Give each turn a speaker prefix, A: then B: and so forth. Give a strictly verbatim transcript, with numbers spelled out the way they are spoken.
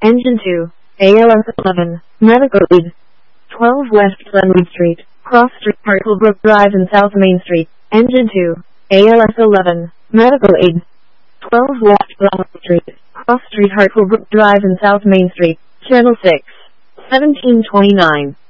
A: Engine two, A L S eleven, Medical Aid. twelve West Glenwood Street, Cross Street, Hartlebrook Drive and South Main Street. Engine two, A L S eleven, Medical Aid. twelve West Glenwood Street, Cross Street, Hartlebrook Drive and South Main Street. Channel six, seventeen twenty-nine.